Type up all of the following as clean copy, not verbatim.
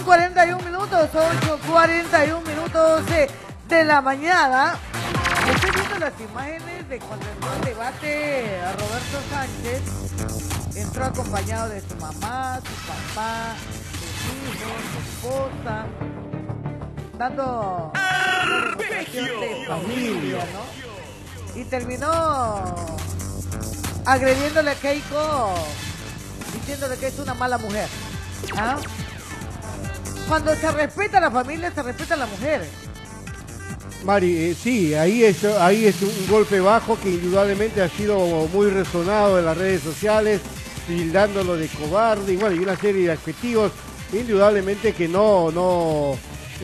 8:41, 8:41 de la mañana. Estoy viendo las imágenes de cuando entró el debate a Roberto Sánchez. Entró acompañado de su mamá, su papá, sus hijos, su esposa, dando una demostración de familia, ¿no? Y terminó agrediéndole a Keiko, diciéndole que es una mala mujer. ¿Ah? Cuando se respeta a la familia, se respeta a la mujer. Mari, sí, ahí es un golpe bajo que indudablemente ha sido muy resonado en las redes sociales, tildándolo de cobarde y bueno, y una serie de adjetivos indudablemente que no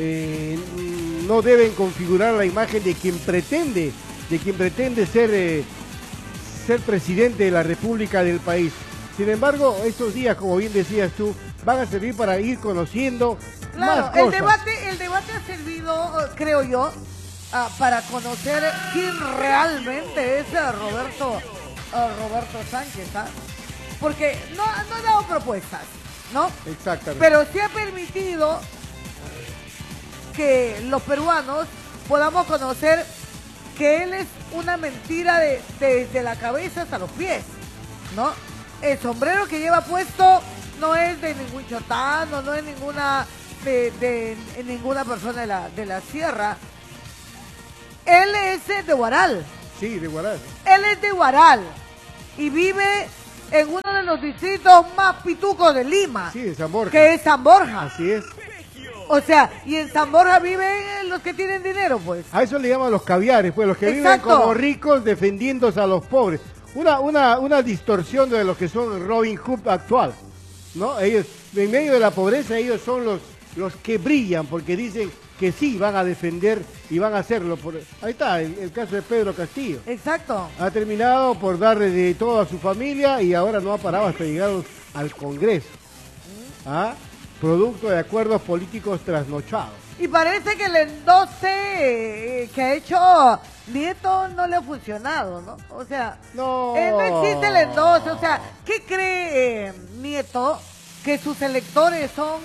deben configurar la imagen de quien pretende ser presidente de la República del país. Sin embargo, estos días, como bien decías tú, van a servir para ir conociendo más cosas. El debate ha servido, creo yo, para conocer quién realmente es Roberto Sánchez, ¿ah? Porque no ha dado propuestas, ¿no? Exactamente. Pero sí ha permitido que los peruanos podamos conocer que él es una mentira desde la cabeza hasta los pies, ¿no? El sombrero que lleva puesto no es de ningún chotano, no es ninguna ninguna persona de la sierra. Él es de Huaral. Sí, de Huaral. Él es de Huaral y vive en uno de los distritos más pitucos de Lima. Sí, de San Borja. Que es San Borja. Así es. O sea, y en San Borja viven los que tienen dinero, pues. A eso le llaman los caviares, pues, los que viven como ricos defendiéndose a los pobres. Una distorsión de lo que son Robin Hood actual, ¿no? Ellos, en medio de la pobreza, ellos son los que brillan porque dicen que sí van a defender y van a hacerlo. Ahí está, el caso de Pedro Castillo. Exacto. Ha terminado por darle de todo a su familia y ahora no ha parado hasta llegar al Congreso. ¿Ah? Producto de acuerdos políticos trasnochados. Y parece que el endoce que ha hecho Nieto no le ha funcionado, ¿no? O sea, no existe el endoce. O sea, ¿qué cree Nieto? Que sus electores son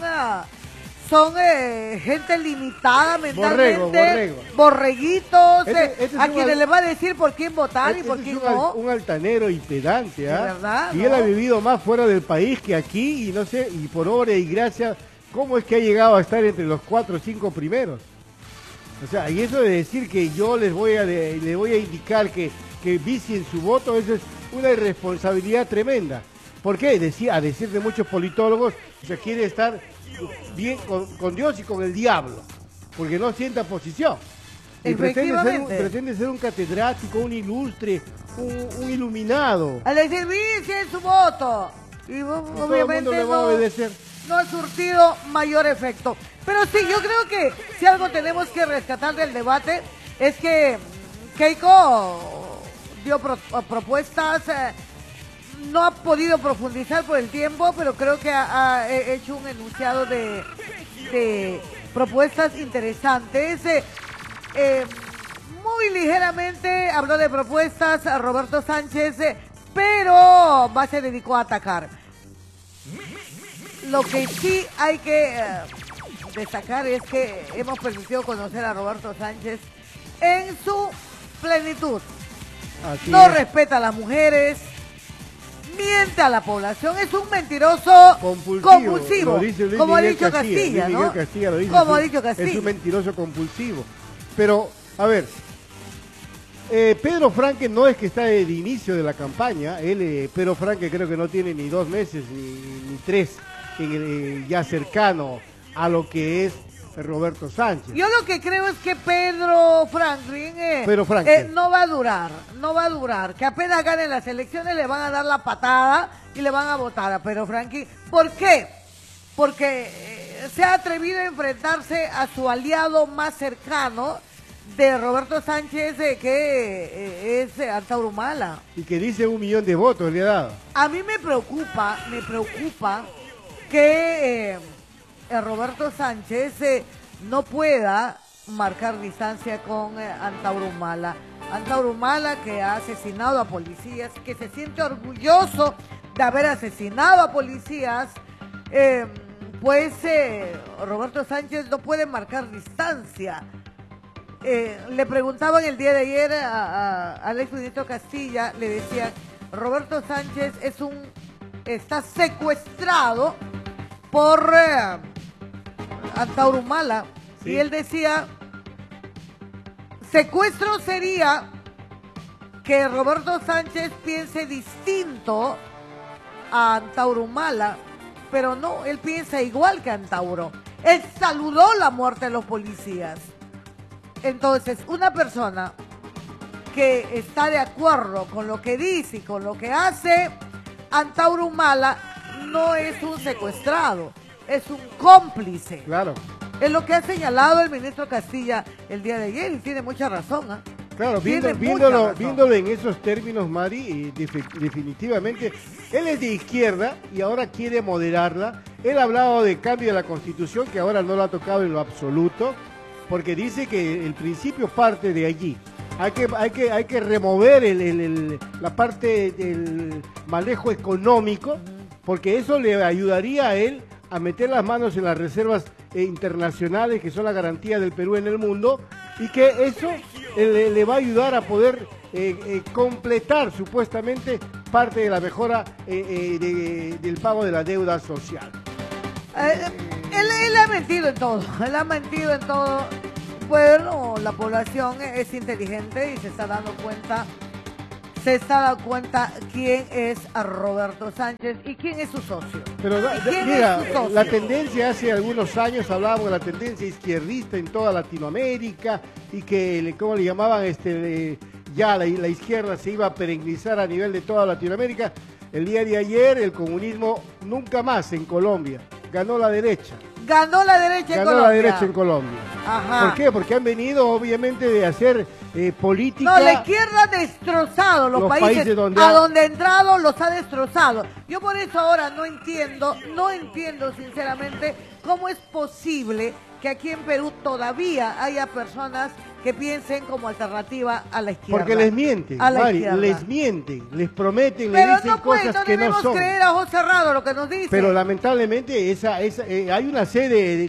gente limitada mentalmente, borreguitos, a quienes les va a decir por quién votar y por quién no. Un altanero y pedante, ¿ah? ¿Verdad? Y él ha vivido más fuera del país que aquí, y no sé, y por obra y gracia, ¿cómo es que ha llegado a estar entre los 4 o 5 primeros? O sea, y eso de decir que yo le voy a indicar que vicien su voto, eso es una irresponsabilidad tremenda. ¿Por qué? A decir de muchos politólogos, se quiere estar bien con Dios y con el diablo, porque no sienta posición. Y pretende ser un catedrático, un ilustre, un iluminado. Al decir vicien su voto, y obviamente le va a obedecer. No ha surtido mayor efecto. Pero sí, yo creo que si algo tenemos que rescatar del debate es que Keiko dio propuestas, no ha podido profundizar por el tiempo, pero creo que ha hecho un enunciado de propuestas interesantes. Muy ligeramente habló de propuestas a Roberto Sánchez, pero más se dedicó a atacar. Lo que sí hay que destacar es que hemos permitido conocer a Roberto Sánchez en su plenitud. No respeta a las mujeres, miente a la población, es un mentiroso compulsivo, como ha dicho Castilla, ¿no? Como ha dicho Castilla. Es un mentiroso compulsivo. Pero, a ver, Pedro Franque no es que está de inicio de la campaña, Pedro Franque creo que no tiene ni 2 meses ni 3 ya cercano a lo que es Roberto Sánchez. Yo lo que creo es que Pedro Franque no va a durar, que apenas ganen las elecciones le van a dar la patada y le van a votar a Pedro Franque. ¿Por qué? Porque se ha atrevido a enfrentarse a su aliado más cercano de Roberto Sánchez, que es Antauro Humala. Y que dice 1 millón de votos le ha dado. A mí me preocupa que Roberto Sánchez no pueda marcar distancia con Antauro Humala. Antauro Humala, que ha asesinado a policías, que se siente orgulloso de haber asesinado a policías, pues Roberto Sánchez no puede marcar distancia. Le preguntaban el día de ayer al exministro Castilla, le decían, Roberto Sánchez está secuestrado por Antauro Humala. Sí. Y él decía, secuestro sería que Roberto Sánchez piense distinto a Antauro Humala, pero no, él piensa igual que Antauro. Él saludó la muerte de los policías. Entonces, una persona que está de acuerdo con lo que dice y con lo que hace, Antauro Humala no es un secuestrado, es un cómplice. Claro. Es lo que ha señalado el ministro Castilla el día de ayer y tiene mucha razón, ¿eh? Claro, viéndolo en esos términos, Mari, definitivamente, él es de izquierda y ahora quiere moderarla. Él ha hablado de cambio de la Constitución, que ahora no lo ha tocado en lo absoluto, porque dice que el principio parte de allí. Hay que remover la parte del manejo económico, porque eso le ayudaría a él a meter las manos en las reservas internacionales, que son la garantía del Perú en el mundo, y que eso le va a ayudar a poder completar supuestamente parte de la mejora del pago de la deuda social. Él ha mentido en todo, Bueno, la población es inteligente y se está dando cuenta quién es a Roberto Sánchez y quién es su socio. Pero mira, la tendencia hace algunos años hablábamos de la tendencia izquierdista en toda Latinoamérica y que, ¿cómo le llamaban? Ya la izquierda se iba a perennizar a nivel de toda Latinoamérica. El día de ayer el comunismo nunca más en Colombia, ganó la derecha. Ganó la derecha en Colombia. Ajá. ¿Por qué? Porque han venido obviamente de hacer política. No, la izquierda ha destrozado los países donde ha entrado, los ha destrozado. Yo por eso ahora no entiendo sinceramente cómo es posible que aquí en Perú todavía haya personas que piensen como alternativa a la izquierda. Porque les mienten, Mari, les mienten, les prometen, les dicen cosas que no son. No debemos creer a ojos cerrados lo que nos dicen. Pero lamentablemente hay una sede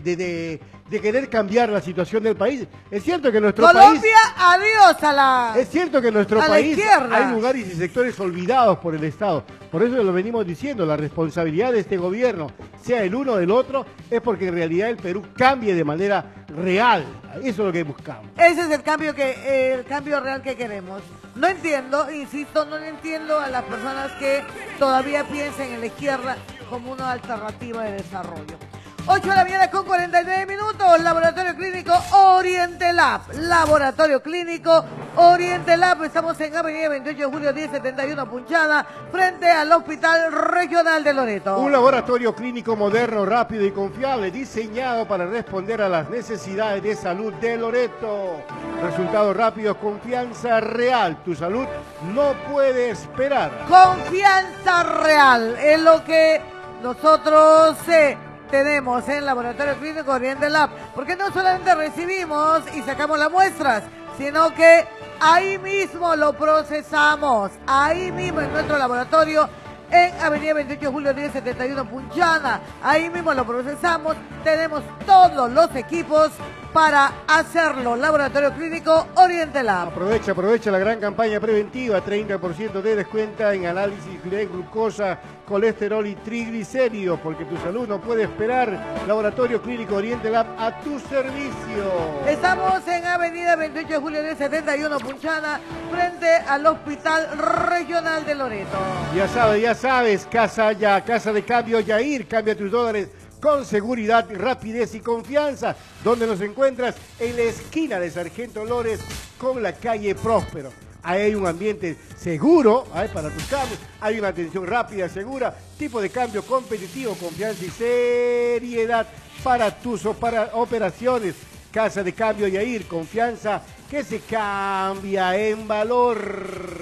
de querer cambiar la situación del país. Es cierto que nuestro Colombia, adiós a la Es cierto que en nuestro país hay lugares y sectores olvidados por el Estado. Por eso lo venimos diciendo, la responsabilidad de este gobierno, sea el uno o del otro, es porque en realidad el Perú cambie de manera real. Eso es lo que buscamos. Ese es el cambio real que queremos. No entiendo, insisto, no entiendo a las personas que todavía piensen en la izquierda como una alternativa de desarrollo. 8 de la mañana con 49 minutos, Laboratorio Clínico Oriente Lab. Laboratorio Clínico Oriente Lab, estamos en Avenida 28 de Julio 1071 Punchada, frente al Hospital Regional de Loreto. Un laboratorio clínico moderno, rápido y confiable, diseñado para responder a las necesidades de salud de Loreto. Resultados rápidos, confianza real. Tu salud no puede esperar. Confianza real es lo que nosotros tenemos en Laboratorio Clínico Oriente Lab, porque no solamente recibimos y sacamos las muestras, sino que ahí mismo lo procesamos, ahí mismo en nuestro laboratorio, en Avenida 28 de Julio 1071 Punchana, ahí mismo lo procesamos, tenemos todos los equipos para hacerlo. Laboratorio Clínico Oriente Lab. Aprovecha la gran campaña preventiva, 30% de descuento en análisis de glucosa, colesterol y triglicéridos, porque tu salud no puede esperar. Laboratorio Clínico Oriente Lab a tu servicio. Estamos en Avenida 28 de Julio 1071 Punchana, frente al Hospital Regional de Loreto. Ya sabes, Casa de Cambio Yair, cambia tus dólares con seguridad, rapidez y confianza. ¿Dónde nos encuentras? En la esquina de Sargento Lores con la calle Próspero. Ahí hay un ambiente seguro para tus cambios, hay una atención rápida, segura, tipo de cambio competitivo, confianza y seriedad para tus operaciones. Casa de Cambio Yair, confianza que se cambia en valor.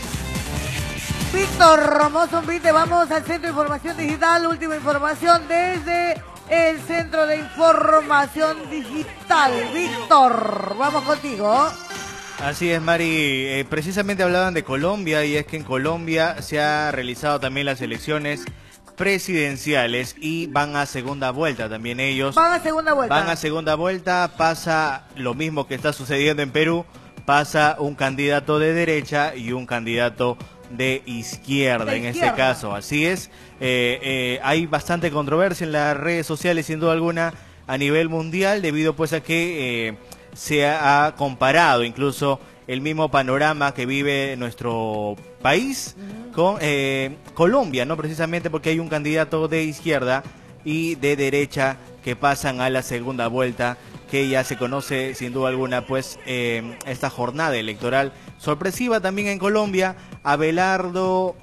Víctor Mozonvite, vamos al Centro de Información Digital, última información desde el Centro de Información Digital. Víctor, vamos contigo. Así es, Mari. Precisamente hablaban de Colombia, y es que en Colombia se han realizado también las elecciones presidenciales y van a segunda vuelta también ellos. Van a segunda vuelta. Van a segunda vuelta, pasa lo mismo que está sucediendo en Perú, pasa un candidato de derecha y un candidato de izquierda, en este caso. Así es, hay bastante controversia en las redes sociales, sin duda alguna, a nivel mundial, debido pues a que se ha comparado incluso el mismo panorama que vive nuestro país con Colombia, ¿no? Precisamente porque hay un candidato de izquierda y de derecha que pasan a la segunda vuelta, que ya se conoce sin duda alguna pues esta jornada electoral sorpresiva también en Colombia. Abelardo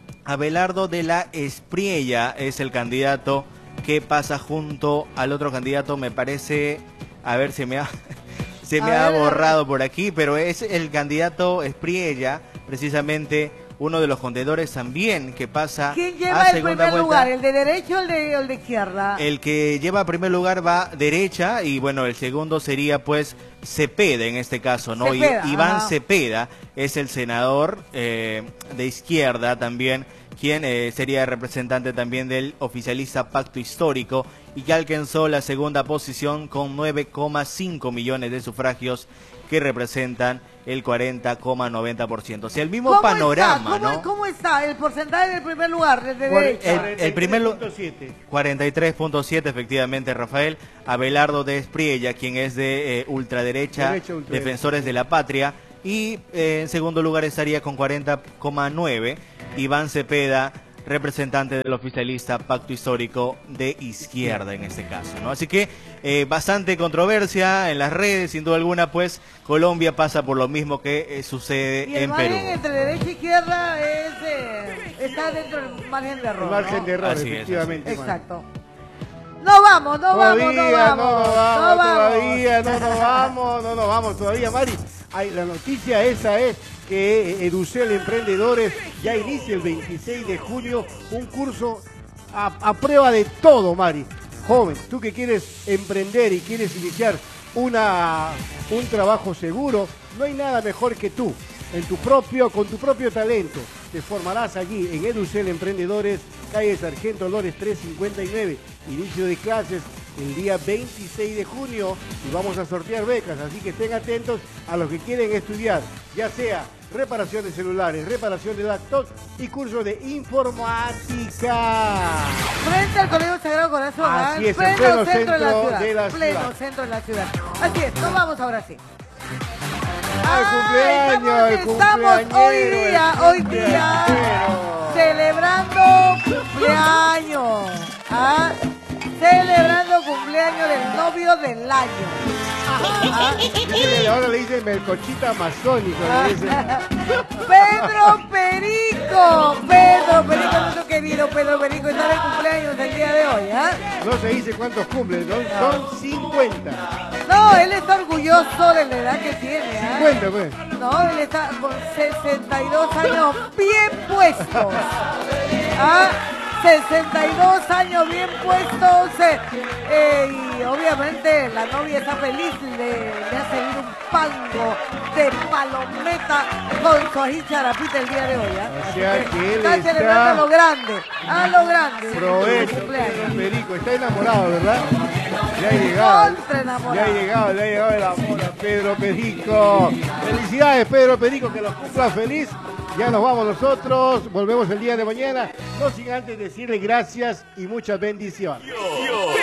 de la Espriella es el candidato que pasa junto al otro candidato, me parece, a ver, se me ha borrado por aquí, pero es el candidato Espriella, precisamente uno de los contendores también que pasa a segunda vuelta. ¿Quién lleva el primer lugar, el de derecha o el de izquierda? El que lleva primer lugar va derecha y bueno, el segundo sería pues Cepeda en este caso, ¿no? Iván Cepeda es el senador de izquierda también, quien sería representante también del oficialista Pacto Histórico y que alcanzó la segunda posición con 9,5 millones de sufragios que representan el 40,90%. O sea, el mismo panorama, ¿no? ¿Cómo está el porcentaje del primer lugar, desde derecha? El primer lugar, 43,7 efectivamente, Rafael. Abelardo de Espriella, quien es de ultraderecha, Defensores de la Patria. Y en segundo lugar estaría con 40,9 Iván Cepeda, representante del oficialista Pacto Histórico de izquierda en este caso, ¿no? Así que bastante controversia en las redes, sin duda alguna, pues Colombia pasa por lo mismo que sucede en Perú. Y el margen entre derecha e izquierda está dentro del margen de error. El margen de error, así efectivamente. Es. Exacto. No vamos todavía Mari. La noticia esa es que Edusel Emprendedores ya inicia el 26 de junio un curso a prueba de todo, Mari. Joven, tú que quieres emprender y quieres iniciar un trabajo seguro, no hay nada mejor que tú, con tu propio talento. Te formarás allí en Edusel Emprendedores, calle Sargento Dolores 359, inicio de clases el día 26 de junio y vamos a sortear becas, así que estén atentos a los que quieren estudiar, ya sea reparación de celulares, reparación de laptops y cursos de informática. Frente al Colegio Sagrado Corazón, así es, en pleno centro de la ciudad. Pleno centro de la ciudad. Así es, nos vamos ahora sí. Estamos hoy día celebrando cumpleaños. Celebrando cumpleaños del novio del año. Ahora le dicen melcochita amazónico. Pedro Perico, nuestro querido Pedro Perico está de cumpleaños el día de hoy, No se dice cuántos cumplen, ¿no? Son 50. No, él está orgulloso de la edad que tiene, 50, pues. No, él está con 62 años bien puestos. 62 años bien puestos y obviamente la novia está feliz, le ha servido un pango de palometa con su ají charapita el día de hoy. O sea que él está celebrando a lo grande. Provecho, Perico, está enamorado, ¿verdad? Ya ha llegado el amor a Pedro Perico. Felicidades, Pedro Perico, que los cumpla feliz. Ya nos vamos nosotros, volvemos el día de mañana, no sin antes decirle gracias y muchas bendiciones.